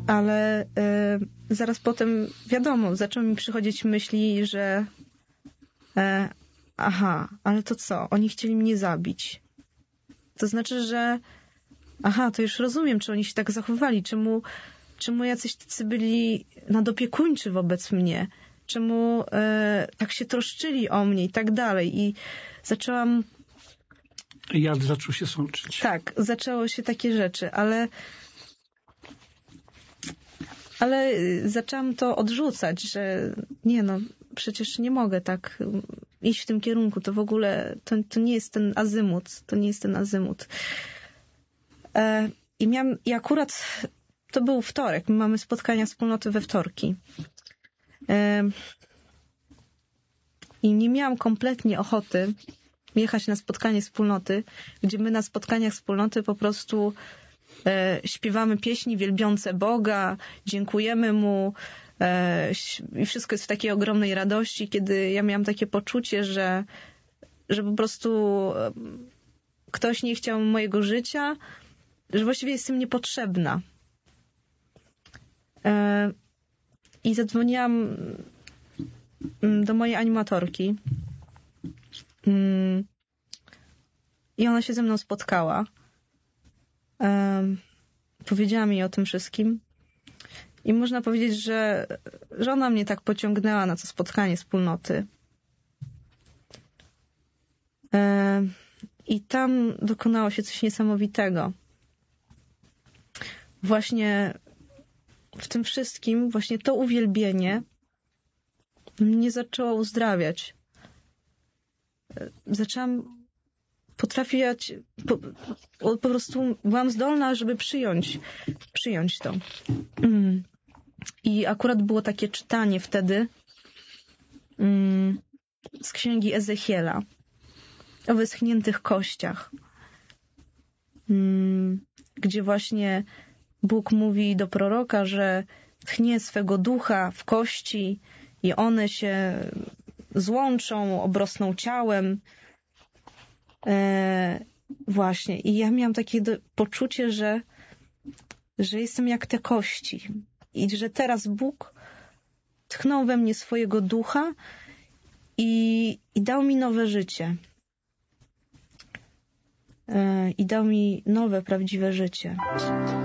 ale zaraz potem, wiadomo, zaczęły mi przychodzić myśli, że aha, ale to co? Oni chcieli mnie zabić. To znaczy, że to już rozumiem, czy oni się tak zachowywali, czemu jacyś tacy byli nadopiekuńczy wobec mnie, czemu tak się troszczyli o mnie i tak dalej. I zaczęłam... Jad zaczął się sączyć. Tak, zaczęło się takie rzeczy, ale zaczęłam to odrzucać, że nie no, przecież nie mogę tak iść w tym kierunku, to w ogóle, to nie jest ten azymut, to nie jest ten azymut. I akurat to był wtorek, my mamy spotkania wspólnoty we wtorki. I nie miałam kompletnie ochoty jechać na spotkanie wspólnoty, gdzie my na spotkaniach wspólnoty po prostu śpiewamy pieśni wielbiące Boga, dziękujemy Mu i wszystko jest w takiej ogromnej radości, kiedy ja miałam takie poczucie, że po prostu ktoś nie chciał mojego życia, że właściwie jestem niepotrzebna. I zadzwoniłam do mojej animatorki i ona się ze mną spotkała. Powiedziała mi o tym wszystkim i można powiedzieć, że ona mnie tak pociągnęła na to spotkanie wspólnoty. I tam dokonało się coś niesamowitego. Właśnie w tym wszystkim, właśnie to uwielbienie mnie zaczęło uzdrawiać. Zaczęłam potrafić, po prostu byłam zdolna, żeby przyjąć to. I akurat było takie czytanie wtedy z księgi Ezechiela o wyschniętych kościach, gdzie właśnie Bóg mówi do proroka, że tchnie swego ducha w kości i one się złączą, obrosną ciałem. Właśnie. I ja miałam takie poczucie, że jestem jak te kości. I że teraz Bóg tchnął we mnie swojego ducha i dał mi nowe życie. I dał mi nowe, prawdziwe życie.